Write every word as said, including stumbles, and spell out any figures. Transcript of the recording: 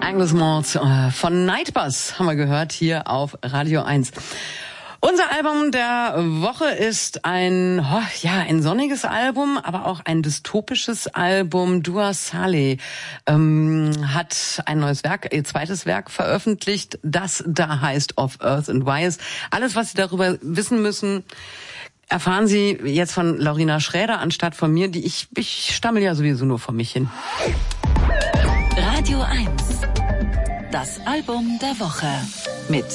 Angus Malt äh, von Nightbus haben wir gehört hier auf Radio eins. Unser Album der Woche ist ein, oh, ja, ein sonniges Album, aber auch ein dystopisches Album. Dua Saleh ähm, hat ein neues Werk, ihr zweites Werk veröffentlicht, das da heißt Of Earth and Wires. Alles, was Sie darüber wissen müssen, erfahren Sie jetzt von Laurina Schräder anstatt von mir. Die ich, ich stammel ja sowieso nur vor mich hin. Radio eins. Das Album der Woche mit